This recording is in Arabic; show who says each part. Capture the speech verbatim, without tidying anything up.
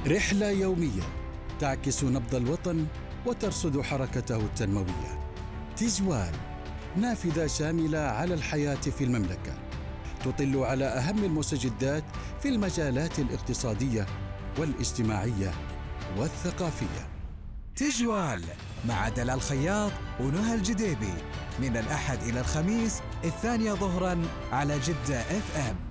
Speaker 1: رحلة يومية تعكس نبض الوطن وترصد حركته التنموية. تجوال، نافذة شاملة على الحياة في المملكة، تطل على أهم المستجدات في المجالات الاقتصادية والاجتماعية والثقافية.
Speaker 2: تجوال مع دلال خياط ونهى الجديبي من الأحد إلى الخميس الثانية ظهراً على جدة إف إم.